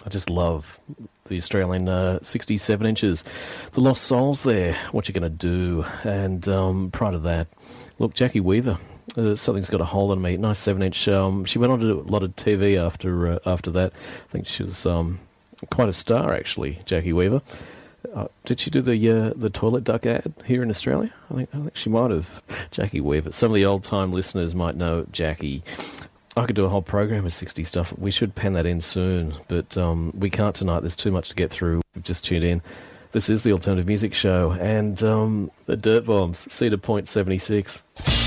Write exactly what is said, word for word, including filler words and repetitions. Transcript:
I just love the Australian uh, sixty-seven inches. The Lost Souls there, What You Gonna Do? And um, prior to that, look, Jackie Weaver, uh, Something's Got a Hold on Me, nice seven inch. Um, she went on to do a lot of T V after uh, after that. I think she was um, quite a star, actually, Jackie Weaver. Uh, did she do the uh, the toilet duck ad here in Australia? I think I think she might have. Jackie Weaver. Some of the old time listeners might know Jackie. I could do a whole program of sixty stuff. We should pen that in soon, but um, we can't tonight. There's too much to get through. We've just tuned in. This is the Alternative Music Show, and um, the Dirt Bombs, Cedar Point seventy-six.